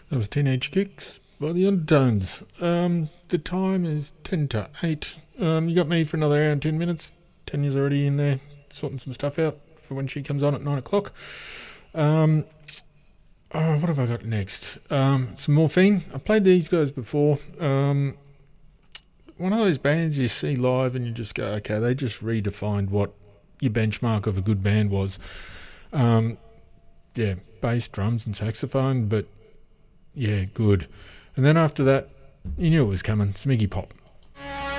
That was Teenage Kicks by the Undertones. The time is 10 to 8. You got me for another hour and 10 minutes. Tanya's already in there sorting some stuff out for when she comes on at 9 o'clock. What have I got next? Some Morphine. I played these guys before. One of those bands you see live and you just go, okay, they just redefined what your benchmark of a good band was. Bass, drums and saxophone, but yeah, good. And then after that, you knew it was coming. Some Iggy Pop.